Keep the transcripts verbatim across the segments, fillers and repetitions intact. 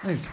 Thanks.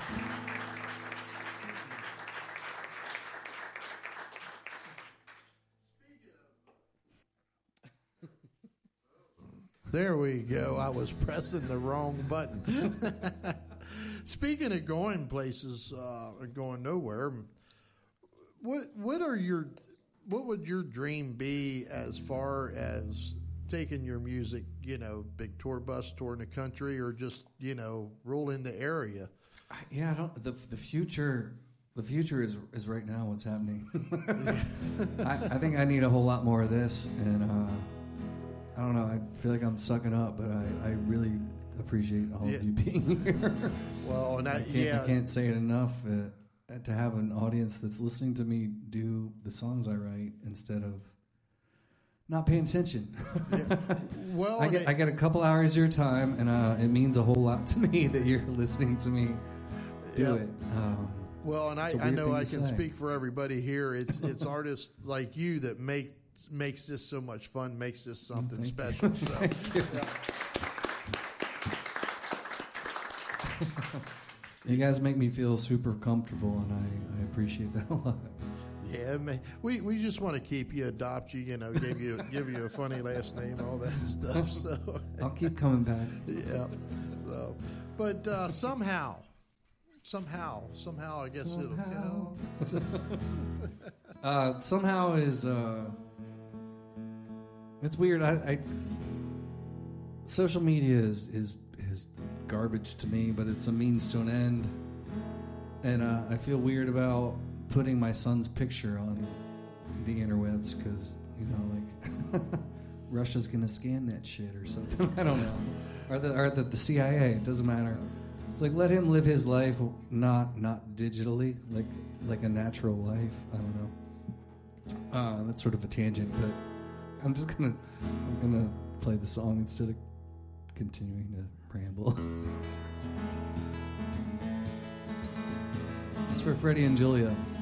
There we go. I was pressing the wrong button. Speaking of going places uh, and going nowhere, what what are your what would your dream be as far as taking your music, you know, big tour bus, touring the country, or just, you know, ruling the area? I, yeah, I don't. The the future. The future is is right now. What's happening? I, I think I need a whole lot more of this, and uh, I don't know. I feel like I'm sucking up, but I, I really appreciate all Yeah. of you being here. Well, and I, I can't, yeah, I can't say it enough. Uh, to have an audience that's listening to me do the songs I write instead of not paying attention. yeah. Well, I and get it- I get a couple hours of your time, and uh, it means a whole lot to me that you're listening to me do Yeah. it. Um, Well, and I, It's a I weird know thing I to can say. speak for everybody here. It's it's artists like you that make makes this so much fun, makes this something Thank special. you. So, Thank you. You guys make me feel super comfortable, and I, I appreciate that a lot. yeah, man, we we just want to keep you, adopt you, you know, give you give you a funny last name, all that stuff. So, I'll keep coming back. yeah. So, but uh, somehow, somehow, somehow, I guess Somehow. it'll. Uh, somehow is uh, it's weird. I, I social media is is is garbage to me, but it's a means to an end, and uh, I feel weird about putting my son's picture on the interwebs because you know, like Russia's gonna scan that shit or something. I don't know, or the or the, the C I A. It doesn't matter. It's like let him live his life, not not digitally, like like a natural life. I don't know. Uh, that's sort of a tangent, but I'm just gonna I'm gonna play the song instead of continuing to ramble. It's for Freddie and Julia.